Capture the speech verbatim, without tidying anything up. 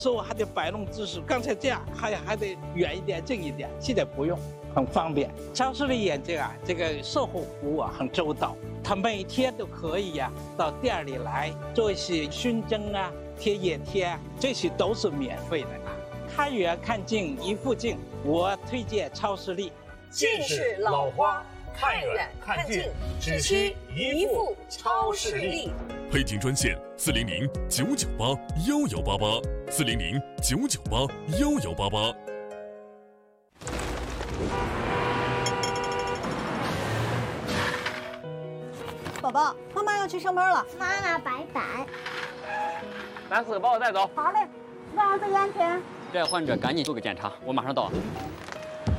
说我还得摆弄姿势，刚才这样还还得远一点、近一点，现在不用，很方便。超市里眼镜啊，这个售后服务啊很周到，他每天都可以呀、啊、到店里来做一些熏蒸啊、贴眼贴啊，这些都是免费的啊。看远看近一副镜，我推荐超视力。 近视老花，看远看近，只需一副超视力。 配镜专线：四零零九九八幺幺八八，四零零九九八幺幺八八。 宝宝，妈妈要去上班了。 妈妈，拜拜。 三四个把我带走。 好嘞，万事安全。 这患者赶紧做个检查，我马上到。